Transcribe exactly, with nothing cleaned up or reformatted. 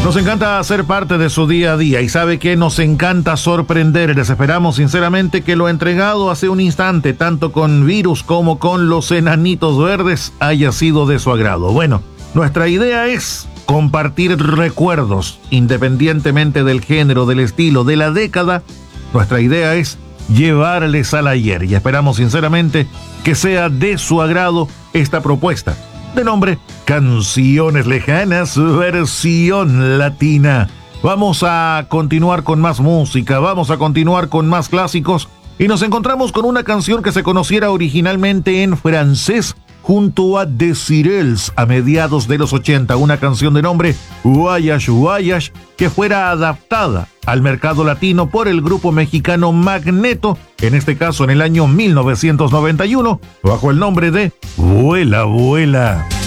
Nos encanta ser parte de su día a día y sabe que nos encanta sorprender. Les esperamos sinceramente que lo entregado hace un instante, tanto con Virus como con los Enanitos Verdes, haya sido de su agrado. Bueno, nuestra idea es compartir recuerdos, independientemente del género, del estilo, de la década. Nuestra idea es llevarles al ayer y esperamos sinceramente que sea de su agrado esta propuesta de nombre Canciones Lejanas versión latina. Vamos a continuar con más música, vamos a continuar con más clásicos y nos encontramos con una canción que se conociera originalmente en francés junto a Desirels a mediados de los ochenta, una canción de nombre Voyage Voyage que fuera adaptada al mercado latino por el grupo mexicano Magneto, en este caso en el año mil novecientos noventa y uno, bajo el nombre de Vuela Vuela.